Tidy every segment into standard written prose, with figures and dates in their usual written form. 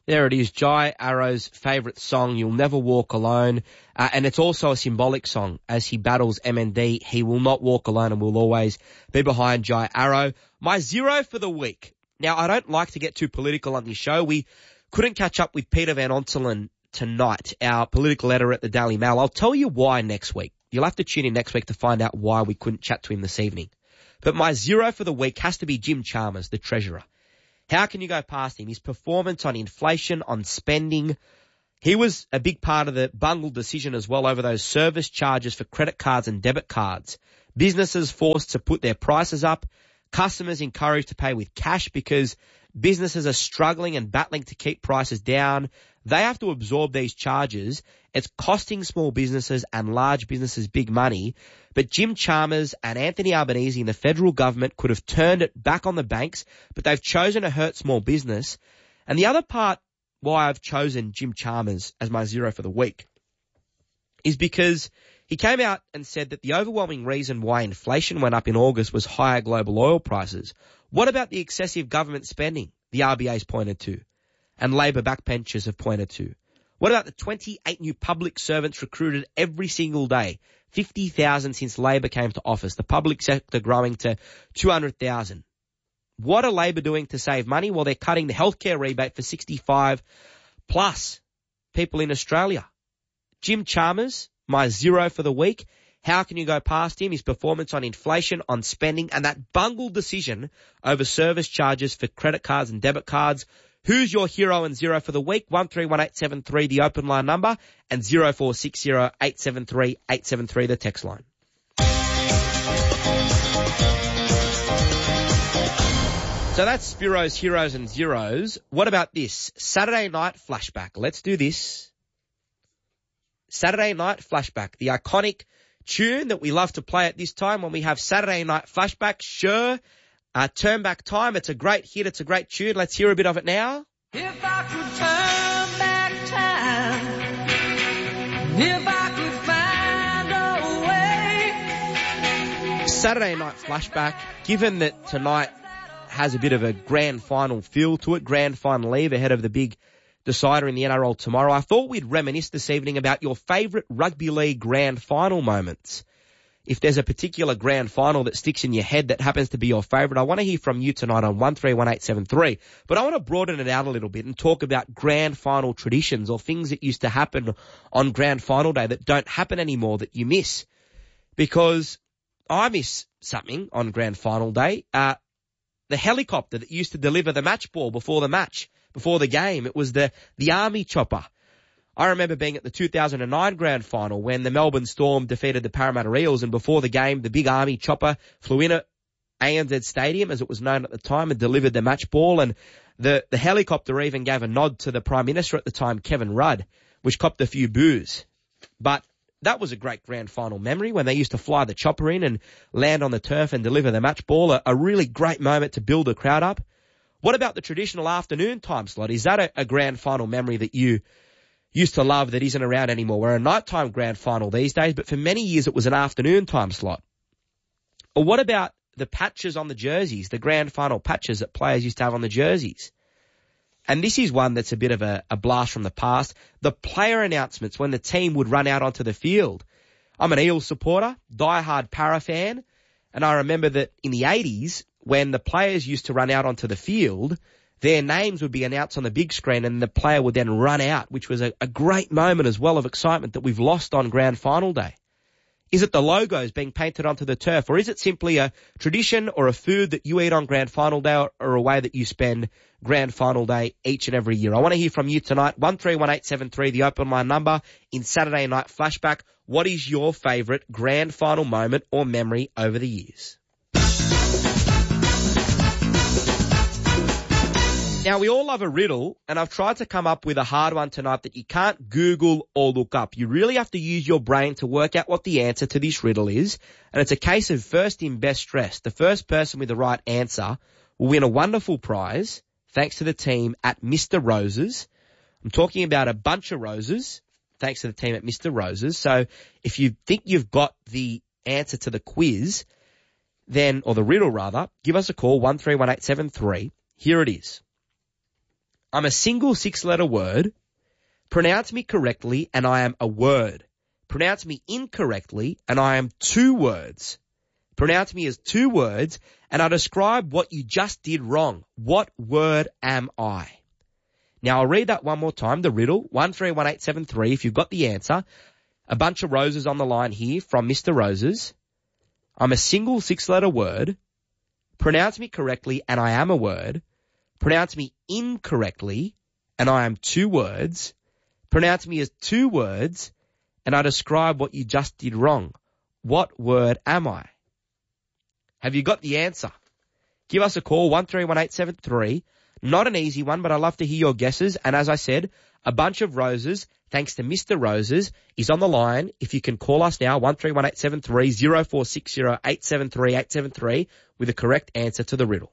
There it is, Jai Arrow's favourite song, You'll Never Walk Alone. And it's also a symbolic song. As he battles MND, he will not walk alone and will always be behind Jai Arrow. My zero for the week. Now, I don't like to get too political on this show. We couldn't catch up with Peter Van Onselen tonight, our political editor at the Daily Mail. I'll tell you why next week. You'll have to tune in next week to find out why we couldn't chat to him this evening. But my zero for the week has to be Jim Chalmers, the Treasurer. How can you go past him? His performance on inflation, on spending. He was a big part of the bungled decision as well over those service charges for credit cards and debit cards. Businesses forced to put their prices up. Customers encouraged to pay with cash because businesses are struggling and battling to keep prices down. They have to absorb these charges. It's costing small businesses and large businesses big money. But Jim Chalmers and Anthony Albanese in the federal government could have turned it back on the banks, but they've chosen to hurt small business. And the other part why I've chosen Jim Chalmers as my zero for the week is because he came out and said that the overwhelming reason why inflation went up in August was higher global oil prices. What about the excessive government spending the RBA's pointed to and Labor backbenchers have pointed to? What about the 28 new public servants recruited every single day? 50,000 since Labor came to office. The public sector growing to 200,000. What are Labor doing to save money? Well, they're cutting the healthcare rebate for 65 plus people in Australia. Jim Chalmers, my zero for the week. How can you go past him? His performance on inflation, on spending, and that bungled decision over service charges for credit cards and debit cards. Who's your hero and zero for the week? 131873, the open line number, and 0460 873 873, the text line. So that's Spiro's heroes and zeros. What about this? Saturday night flashback. Let's do this. Saturday night flashback, the iconic tune that we love to play at this time when we have Saturday night flashback. Sure. Turn back time. It's a great hit. It's a great tune. Let's hear a bit of it now. If I could turn back time, if I could find a way. Saturday night flashback. Given that tonight has a bit of a grand final feel to it, grand final eve ahead of the big decider in the NRL tomorrow, I thought we'd reminisce this evening about your favourite rugby league grand final moments. If there's a particular grand final that sticks in your head that happens to be your favourite, I want to hear from you tonight on 131873. But I want to broaden it out a little bit and talk about grand final traditions or things that used to happen on grand final day that don't happen anymore that you miss. Because I miss something on grand final day. The helicopter that used to deliver the match ball before the match, before the game. It was the Army chopper. I remember being at the 2009 grand final when the Melbourne Storm defeated the Parramatta Eels, and before the game, the big Army chopper flew in at ANZ Stadium, as it was known at the time, and delivered the match ball. And the helicopter even gave a nod to the Prime Minister at the time, Kevin Rudd, which copped a few boos. But that was a great grand final memory when they used to fly the chopper in and land on the turf and deliver the match ball. A really great moment to build a crowd up. What about the traditional afternoon time slot? Is that a grand final memory that you used to love that isn't around anymore? We're a nighttime grand final these days, but for many years it was an afternoon time slot. Or what about the patches on the jerseys, the grand final patches that players used to have on the jerseys? And this is one that's a bit of a blast from the past. The player announcements when the team would run out onto the field. I'm an Eels supporter, diehard Para fan, and I remember that in the 80s, when the players used to run out onto the field, their names would be announced on the big screen and the player would then run out, which was a great moment as well of excitement that we've lost on grand final day. Is it the logos being painted onto the turf, or is it simply a tradition or a food that you eat on grand final day, or a way that you spend grand final day each and every year? I want to hear from you tonight. 131873, the open line number in Saturday night flashback. What is your favourite grand final moment or memory over the years? Now, we all love a riddle, and I've tried to come up with a hard one tonight that you can't Google or look up. You really have to use your brain to work out what the answer to this riddle is, and it's a case of first in, best dressed. The first person with the right answer will win a wonderful prize, thanks to the team at Mr. Roses. I'm talking about a bunch of roses, thanks to the team at Mr. Roses. So if you think you've got the answer to the quiz, then, or the riddle rather, give us a call, 131873. Here it is. I'm a single 6-letter word. Pronounce me correctly and I am a word. Pronounce me incorrectly and I am 2 words. Pronounce me as 2 words and I describe what you just did wrong. What word am I? Now I'll read that one more time, the riddle, 131873 if you've got the answer. A bunch of roses on the line here from Mr. Roses. I'm a single 6-letter word. Pronounce me correctly and I am a word. Pronounce me incorrectly and I am 2 words. Pronounce me as 2 words and I describe what you just did wrong. What word am I? Have you got the answer? Give us a call, 131873. Not an easy one, but I'd love to hear your guesses. And as I said, a bunch of roses, thanks to Mr. Roses, is on the line. If you can call us now, 131873 0460 873 873 with a correct answer to the riddle.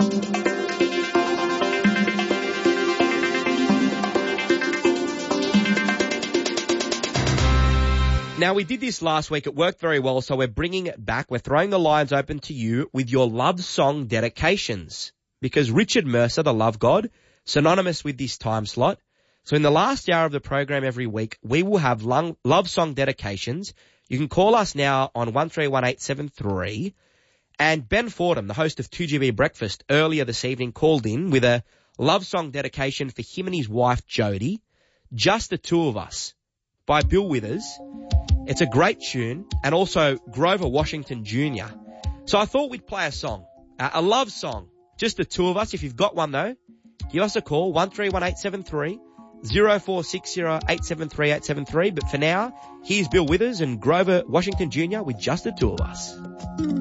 Now, we did this last week. It worked very well, so we're bringing it back. We're throwing the lines open to you with your love song dedications. Because Richard Mercer, the love god, synonymous with this time slot. So in the last hour of the program every week, we will have love song dedications. You can call us now on 131873. And Ben Fordham, the host of 2GB Breakfast, earlier this evening called in with a love song dedication for him and his wife, Jodie. Just the Two of Us by Bill Withers. It's a great tune, and also Grover Washington Jr. So I thought we'd play a song, a love song, just the two of us. If you've got one though, give us a call, 131873 0460 873 873. But for now, here's Bill Withers and Grover Washington Jr. with Just the Two of Us.